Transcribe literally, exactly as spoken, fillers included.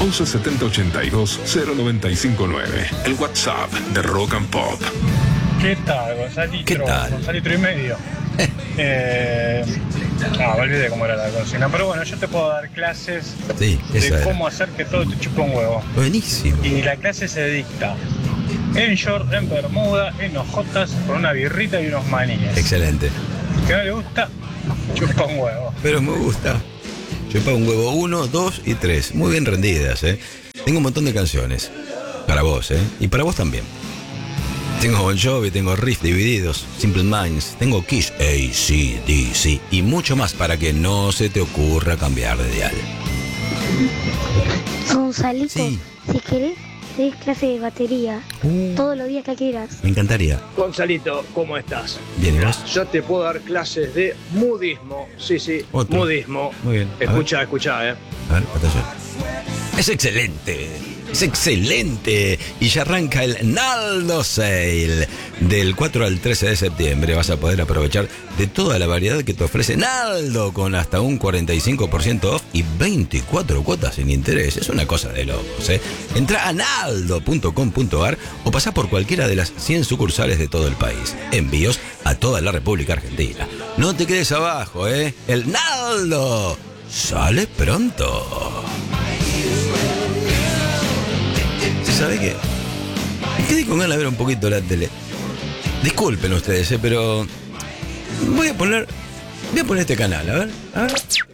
once setenta ochenta y dos cero noventa y cinco nueve. El WhatsApp de Rock and Pop. ¿Qué tal, Gonzalito? ¿Qué tal? Gonzalito y medio. eh, no, me olvidé cómo era la consigna. Pero bueno, yo te puedo dar clases Sí, esa de era. cómo hacer que todo te chupe un huevo. Buenísimo. Y la clase se dicta en short, en bermuda, en ojotas, con una birrita y unos maníes. Excelente. ¿Que no le gusta? Chupa un huevo. Pero me gusta. Chupa un huevo uno, dos y tres. Muy bien rendidas, ¿eh? Tengo un montón de canciones. Para vos, ¿eh? Y para vos también. Tengo Bon Jovi, tengo Riff Divididos, Simple Minds, tengo Kiss, A C D C y mucho más para que no se te ocurra cambiar de dial. Gonzalito, Sí. si querés, tenés clase de batería Uh. todos los días que quieras. Me encantaría. Gonzalito, ¿cómo estás? Bien, ¿y vos? Yo te puedo dar clases de mudismo. Sí, sí, Otro. mudismo. Muy bien. A Escucha, escucha, eh. A ver, atención. Es excelente. Es excelente. Y ya arranca el Naldo Sale. Del cuatro al trece de septiembre vas a poder aprovechar de toda la variedad que te ofrece Naldo con hasta un cuarenta y cinco por ciento off y veinticuatro cuotas sin interés. Es una cosa de locos, ¿eh? Entra a naldo punto com punto ar o pasá por cualquiera de las cien sucursales de todo el país. Envíos a toda la República Argentina. No te quedes abajo, ¿eh? El Naldo sale pronto. ¿Sabe qué? Me quedé con ganas de ver un poquito la tele. Disculpen ustedes, ¿eh? Pero voy a poner, voy a poner este canal, a ver, a ver.